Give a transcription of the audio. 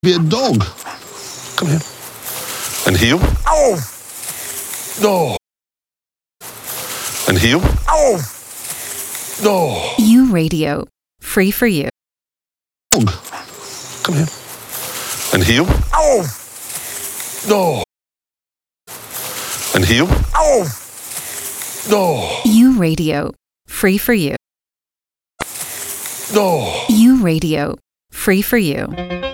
Be a dog. Come here. And heel. Oh! No! And heel. Oh! No! U Radio. Free for you. Dog. Come here. And heel. Oh! No! And heel. Oh! No! U Radio. Free for you. No! U Radio. Free for you.